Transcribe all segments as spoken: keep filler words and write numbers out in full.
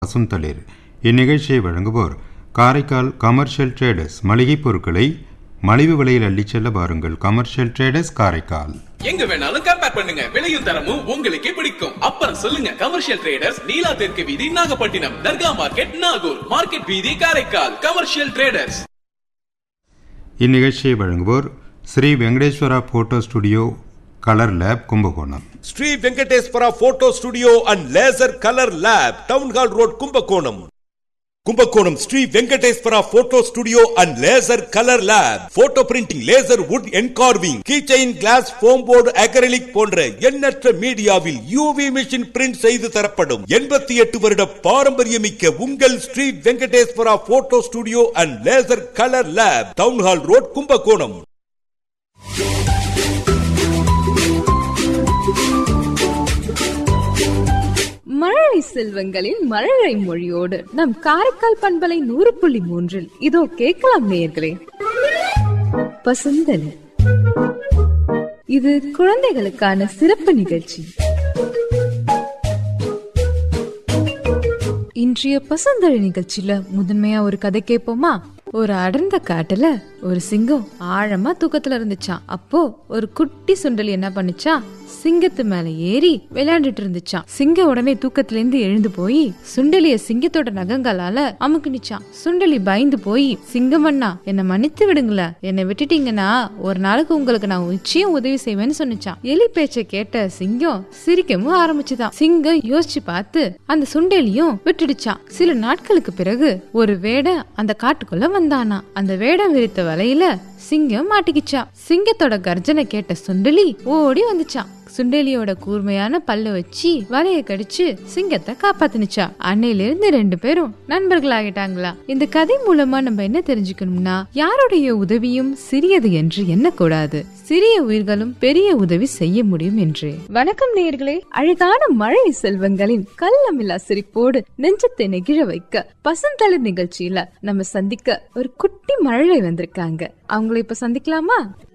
பசுந்தளிர். இந்நிகழ்ச்சியை வழங்குவோர் Karaikal commercial traders. மளிகை பொருட்களை மலிவு விலையில் அள்ளிச் செல்ல பாருங்கள். Commercial traders Karaikal. எங்க வேணாலும் கம்பேர் பண்ணுங்க, விலையும் தரமும் உங்களுக்கே பிடிக்கும். அப்புறம் சொல்லுங்க கமர்ஷியல் ட்ரேடர்ஸ், நீலா தெற்கு வீதி, நாகப்பட்டினம், தர்கா மார்க்கெட், நாகூர் மார்க்கெட் வீதி, காரைக்கால். Commercial traders. இந்நிகழ்ச்சியை வழங்குவோர் Sri Venkateswara photo studio colour lab, Kumbakonam. Sri Venkateswara photo studio and laser colour lab, town hall road, Kumbakonam. Kumbakonam Sri Venkateswara photo studio and laser colour lab. Photo printing, laser would engraving, keychain, class, foam board, acrylic போன்ற எண்ணற்ற மீடியாவில் UV machine print செய்து தரப்படும். எண்பத்தி எட்டு வருட பாரம்பரியமிக்க உங்கள் Sri Venkateswara photo studio and laser colour lab, town hall road, Kumbakonam. மழலை செல்வங்களின் மழலை மொழியோடு நம் காரைக்கால் பண்பலை நூறு புள்ளி மூன்றில் இதோ கேட்கலாம் நேயர்களே. பசுந்தளிர். இது குழந்தைகளுக்கான சிறப்பு நிகழ்ச்சி. இன்றைய பசுந்தளிர் நிகழ்ச்சியில முதன்மையா ஒரு கதை கேட்போமா? ஒரு அடர்ந்த காட்டுல ஒரு சிங்கம் ஆழமா தூக்கத்துல இருந்துச்சான். அப்போ ஒரு குட்டி சுண்டலி என்ன பண்ணுச்சா, சிங்கத்து மேல ஏறி விளையாண்டுட்டு இருந்துச்சான். சிங்கம் உடனே தூக்கத்துல இருந்து எழுந்து போய் சுண்டலிய சிங்கத்தோட நகங்களால அமுக்குனிச்சான். சுண்டலி பயந்து போய், சிங்கம் அண்ணா என்ன மன்னித்து விடுங்கள, என்னை விட்டுட்டீங்கன்னா ஒரு நாளுக்கு உங்களுக்கு நான் நிச்சயம் உதவி செய்வேன்னு சொன்னிச்சான். எலி பேச்ச கேட்ட சிங்கம் சிரிக்கவும் ஆரம்பிச்சுதான். சிங்கம் யோசிச்சு பார்த்து அந்த சுண்டலியும் விட்டுடுச்சான். சில நாட்களுக்கு பிறகு ஒரு வேடன் அந்த காட்டுக்குள்ள வந்தானா. அந்த வேடம் விரித்த வலையில சிங்கம் மாட்டிக்கிச்சா. சிங்கத்தோட கர்ஜனை கேட்ட சுண்டலி ஓடி வந்துச்சான். சுண்டலியோட கூர்மையான பல்ல வச்சு வலைய கடிச்சு சிங்கத்தை காப்பாத்துனுச்சா. அன்னையில இருந்து ரெண்டு பேரும் நண்பர்கள் ஆகிட்டாங்களா. இந்த கதை மூலமா நம்ம என்ன தெரிஞ்சுக்கணும்னா, யாருடைய உதவியும் சிறியது என்று எண்ணக்கூடாது, சிறிய உயிர்களும் பெரிய உதவி செய்ய முடியும் என்று. வணக்கம் நேயர்களே. அழகான மழை செல்வங்களின் கள்ளமில்லா சிரிப்போடு நெஞ்சத்தை நெகிழ வைக்க பசுந்தளிர் நிகழ்ச்சியில நம்ம சந்திக்க ஒரு குட்டி மழலை வந்திருக்காங்க. அவங்களை இப்ப சந்திக்கலாமா?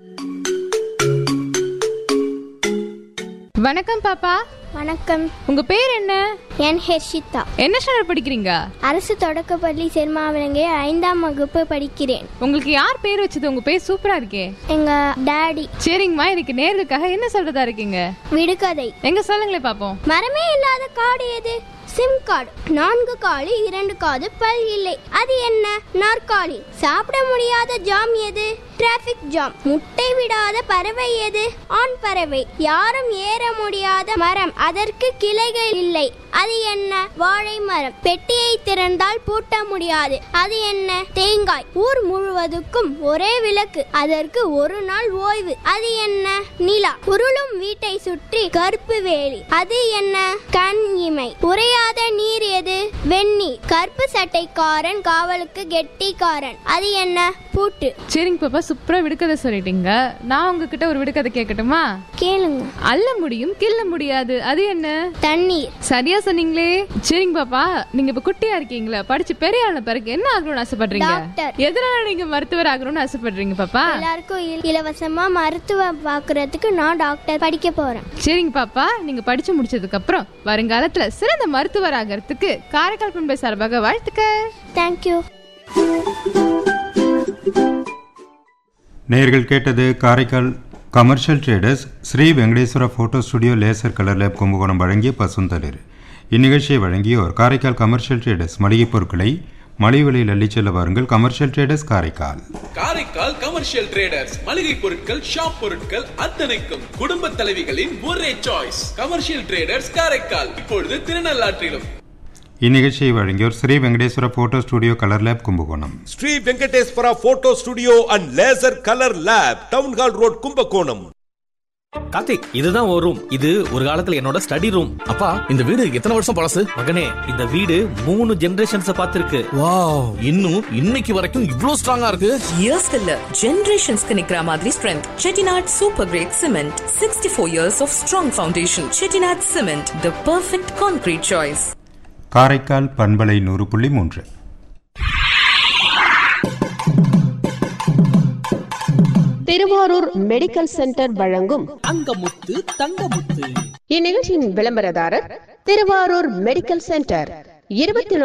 வணக்கம் பாப்பா. வணக்கம். உங்க பேர் என்ன? என் ஹெர்ஷிதா. என்ன ஸ்டாண்டர்ட் படிக்கிறீங்க? அரசு தொடக்கப்பள்ளி செருமாவிலங்கை ஐந்தாம் வகுப்பு படிக்கிறேன். உங்களுக்கு யார் பேர் வச்சது? உங்க பேர் சூப்பரா இருக்கே. எங்க டாடி. சரிங்கம்மா, இதுக்கு நேர்களுக்காக என்ன சொல்றதா இருக்கீங்க? விடுகதை. எங்க சொல்லுங்களே பாப்போம். மரமே இல்லாத காடு எது? Sim card. நான்கு காலு, இரண்டு காது, பல் இல்லை. அது என்ன? நாற்காலி. சாப்பிட முடியாத ஜாம் எது? Traffic jam. முட்டை விடாத பறவை எது? ஆண் பறவை. யாரும் ஏற முடியாத மரம், அதற்கு கிளைகள் இல்லை. அது என்ன? வாழை மரம். பெட்டியை திறந்தால் பூட்ட முடியாது. அது என்ன? தேங்காய். ஊர் முழுவதுக்கும் ஒரே விளக்கு, அதற்கு ஒரு நாள் ஓய்வு. அது என்ன? நிலா. உருளும் வீட்டை சுற்றி கருப்பு வேலி. அது என்ன? கண் இமை. உரையாத நீர் எது? வெந்நீர். கருப்பு சட்டைக்காரன் காவலுக்கு கெட்டிக்காரன். அது என்ன? பூட்டு. சரிங்க பாப்பா, சூப்பரா விடுகதை சொல்லிட்டீங்க. நான் உங்ககிட்ட ஒரு விடுகதை கேட்கட்டுமா? கேளுங்க. அள்ள முடியும் கிள்ள முடியாது, அது என்ன? தண்ணீர். சரியா சொன்னீங்களே. சரிங்க பாப்பா, நீங்க இப்ப குட்டியா இருக்கீங்களா, படிச்சு பெரிய ஆன பிறகு என்ன ஆகணும்னு ஆசைப்படுறீங்க? எதனால நீங்க மருத்துவர் ஆகணும்னு ஆசைப்படுறீங்க பாப்பா? எல்லாருக்கும் இலவசமா மருத்துவம் பாக்குறதுக்கு நான் டாக்டர் படிக்க போறேன். சரிங்க பாப்பா, நீங்க படிச்சு முடிச்சதுக்கு அப்புறம் வருங்காலத்துல சிறந்த மருத்துவர் ஆகிறதுக்கு காரைக்கால் பண்பை சார்பாக வாழ்த்துக்க. தேங்க்யூ. நேயர்கள் கேட்டது Karaikal commercial traders Sri Venkateswara photo studio laser colour lab, Kumbakonam வழங்கிய பசுந்தளிர். இந்நிகழ்ச்சியை வழங்கியோர் காரைக்கால் கமர்ஷியல் ட்ரேடர்ஸ். மளிகை பொருட்களை மலிவு விலையில் அள்ளிச் செல்ல வாருங்கள். Commercial traders Karaikal. Karaikal commercial traders. மளிகை பொருட்கள், ஷாப் பொருட்கள் அத்தனைக்கும் குடும்ப தலைவிகளின் ஒரே சாய்ஸ். கமர்ஷியல் ட்ரேடர்ஸ் காரைக்கால், இப்பொழுது திருநள்ளாற்றிலும். இந்நிகழ்ச்சியை வழங்கியோர் Sri Venkateswara photo studio colour lab, Kumbakonam. Sri Venkateswara photo studio and laser colour lab, town hall road, Kumbakonam. Karthik, இதுதான் ஒரு ரூம். இது ஒரு காலத்துல என்னோட ஸ்டடி ரூம். அப்பா, இந்த வீடு எத்தனை வருஷம் பழசு? மகனே, இந்த வீடு மூணு ஜெனரேஷன்ஸ் பார்த்திருக்கு. வாவ், இன்னும் இன்னைக்கு வரைக்கும் இவ்ளோ ஸ்ட்ராங்கா இருக்கு. இயர்ஸ் இல்ல, ஜெனரேஷன்ஸ்க்கு நிக்கிற மாதிரி strength. Chettinad super great cement. Sixty four years of strong foundation. Chettinad cement, the perfect concrete choice. Karaikal பண்பலை நூறு புள்ளி மூன்று. திருவாரூர் மெடிக்கல் சென்டர் வழங்கும் அங்கமுத்து தங்கமுத்து. இந்நிகழ்ச்சியின் விளம்பரதாரர் திருவாரூர் மெடிக்கல் சென்டர். இருபத்தி